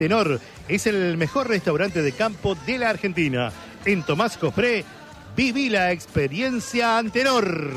Antenor es el mejor restaurante de campo de la Argentina. En Tomás Cofré, viví la experiencia Antenor.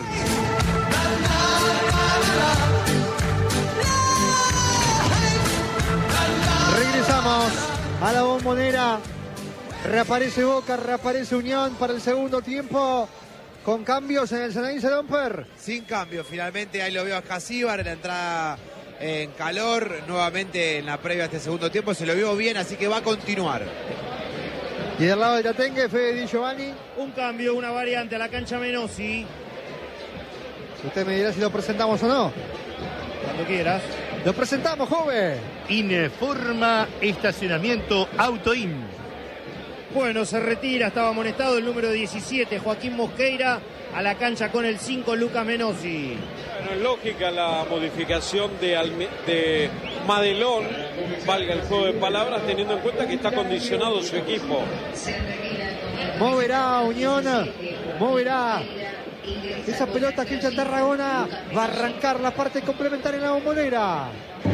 Regresamos a la Bombonera. Reaparece Boca, reaparece Unión para el segundo tiempo. Con cambios en el Ceneice, Domper. Sin cambio, finalmente ahí lo veo a Escasíbar en la entrada en calor. Nuevamente en la previa a este segundo tiempo se lo vio bien, así que va a continuar. Y del lado de Tatengue, Fede Di Giovanni. Un cambio, una variante a la cancha Menossi. Usted me dirá si lo presentamos o no. Cuando quieras. Lo presentamos, joven. Informa Estacionamiento Autoin. Bueno, se retira, estaba amonestado el número 17, Joaquín Mosqueira, a la cancha con el 5, Lucas Menossi. Bueno, es lógica la modificación de Madelón, valga el juego de palabras, teniendo en cuenta que está condicionado su equipo. Moverá Unión, moverá esa pelota que hincha Tarragona. Va a arrancar la parte complementaria en la Bombonera.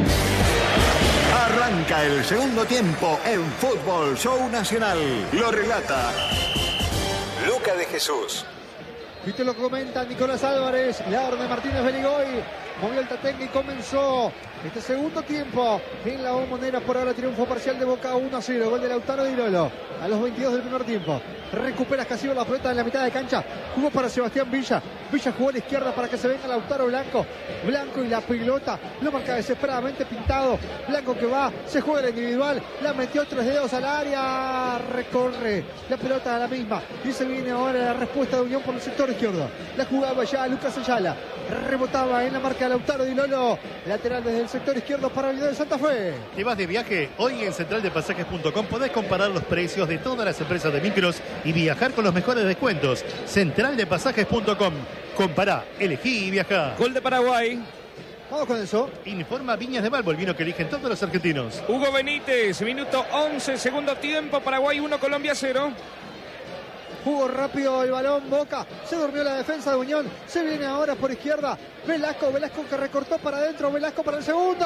Arranca el segundo tiempo en Fútbol Show Nacional. Lo relata Luca de Jesús. Y te lo comenta Nicolás Álvarez. La orden de Martínez Beligoy. Movió el Tatengue y comenzó este segundo tiempo en la Bombonera. Por ahora triunfo parcial de Boca 1-0. Gol de Lautaro Di Lolo a los 22 del primer tiempo. Recupera Escasíbar la pelota en la mitad de cancha. Jugó para Sebastián Villa. Villa jugó a la izquierda para que se venga Lautaro Blanco. Blanco y la pelota lo marca desesperadamente Pintado. Blanco que va, se juega la individual. La metió 3 dedos al área. Recorre la pelota a la misma. Y se viene ahora la respuesta de Unión por el sector izquierdo. La jugaba ya Lucas Ayala. Rebotaba en la marca de Lautaro Di Lolo. Lateral desde el sector izquierdo para el de Santa Fe. ¿Te vas de viaje? Hoy en centraldepasajes.com podés comparar los precios de todas las empresas de micros y viajar con los mejores descuentos. Centraldepasajes.com. Compará, elegí y viajá. Gol de Paraguay. Vamos con eso. Informa Viñas de Balbo, el vino que eligen todos los argentinos. Hugo Benítez, minuto 11, segundo tiempo, Paraguay 1, Colombia 0. Jugó rápido el balón Boca. Se durmió la defensa de Unión. Se viene ahora por izquierda. Velasco que recortó para adentro. Velasco para el segundo.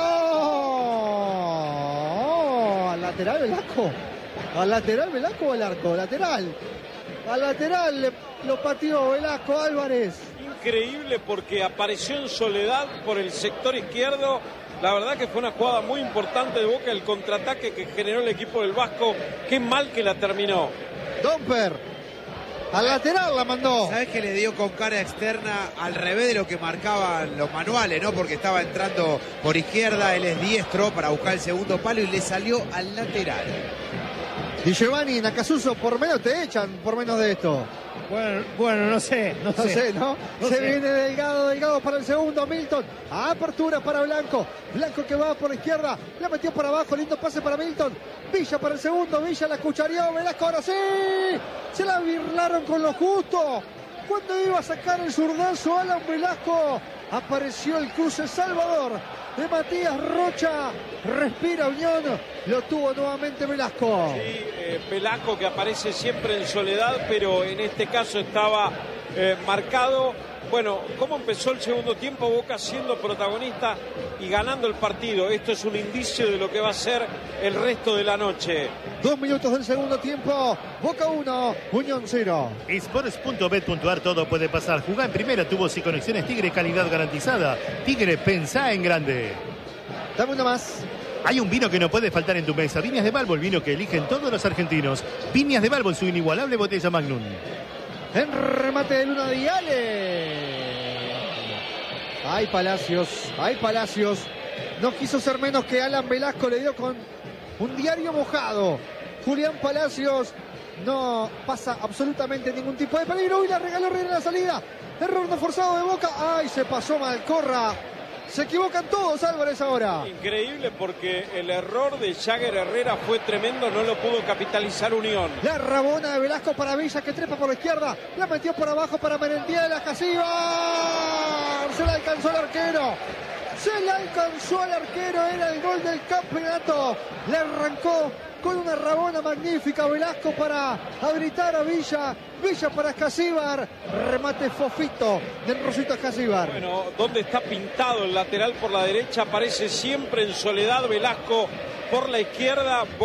Al lateral Velasco. Al lateral Velasco o al arco. Lateral. Al lateral lo pateó Velasco Álvarez. Increíble porque apareció en soledad por el sector izquierdo. La verdad que fue una jugada muy importante de Boca. El contraataque que generó el equipo del Vasco. Qué mal que la terminó. Domper. Al lateral la mandó. ¿Sabes que le dio con cara externa al revés de lo que marcaban los manuales, ¿no? Porque estaba entrando por izquierda, él es diestro para buscar el segundo palo y le salió al lateral. Di Giovanni, Nakasuso, por menos te echan, por menos de esto. Bueno, no sé. No se viene Delgado para el segundo, Milton, apertura para Blanco que va por la izquierda, la metió para abajo, lindo pase para Milton, Villa para el segundo, Villa la cuchareó, Velasco ahora sí, se la birlaron con lo justo, cuando iba a sacar el zurdazo Alan Velasco, apareció el cruce Salvador de Matías Rocha, respira Unión, lo tuvo nuevamente Velasco. Sí, Velasco que aparece siempre en soledad, pero en este caso estaba marcado. Bueno, ¿cómo empezó el segundo tiempo? Boca siendo protagonista y ganando el partido. Esto es un indicio de lo que va a ser el resto de la noche. 2 minutos del segundo tiempo. Boca 1, Unión 0. Sports.bet.ar, todo puede pasar. Jugá en primera, tubos y conexiones Tigre, calidad garantizada. Tigre, pensá en grande. Dame una más. Hay un vino que no puede faltar en tu mesa. Viñas de Balbo, el vino que eligen todos los argentinos. Viñas de Balbo, su inigualable botella Magnum. En remate de Luna Diale. Hay Palacios. No quiso ser menos que Alan Velasco, le dio con un diario mojado. Julián Palacios no pasa absolutamente ningún tipo de peligro. Y la regaló en la salida. Error no forzado de Boca. Ay, se pasó Malcorra. Se equivocan todos, Álvarez, ahora. Increíble porque el error de Jagger Herrera fue tremendo, no lo pudo capitalizar Unión. La rabona de Velasco para Villa que trepa por la izquierda. La metió por abajo para Merentiel, Escasíbar. Se la alcanzó el arquero. Era el gol del campeonato. Le arrancó con una rabona magnífica Velasco para habilitar a Villa. Villa para Escasíbar. Remate fofito del Rosito Escasíbar. Bueno, ¿dónde está pintado el lateral por la derecha? Aparece siempre en soledad Velasco por la izquierda.